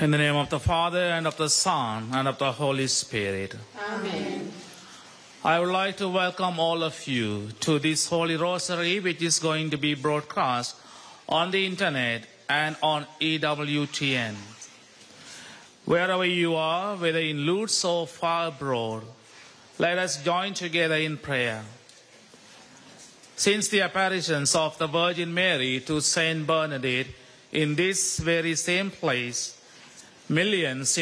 In the name of the Father, and of the Son, and of the Holy Spirit. Amen. I would like to welcome all of you to this Holy Rosary, which is going to be broadcast on the internet and on EWTN. Wherever you are, whether in Lourdes or far abroad, let us join together in prayer. Since the apparitions of the Virgin Mary to Saint Bernadette in this very same place, millions